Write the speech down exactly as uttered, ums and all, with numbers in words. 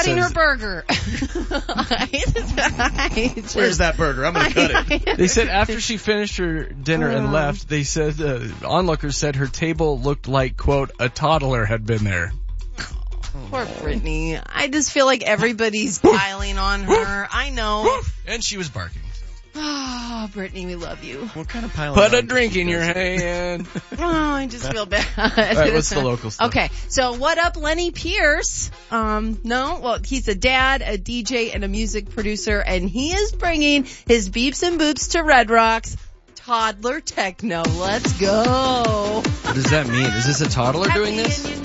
cutting says, her burger. Where's that burger? I'm going to cut it. They said after she finished her dinner and Uh. left, they said, uh, onlookers said her table looked like, quote, a toddler had been there. Poor Brittany. I just feel like everybody's piling on her. I know. And she was barking. Oh, Brittany, we love you. What kind of piling Put on a drink in your hand. Oh, I just feel bad. All right, what's the local stuff? Okay, so what up, Lenny Pierce? Um, no, well, he's a dad, a D J, and a music producer, and he is bringing his beeps and boops to Red Rocks. Toddler techno. Let's go. What does that mean? Is this a toddler doing this?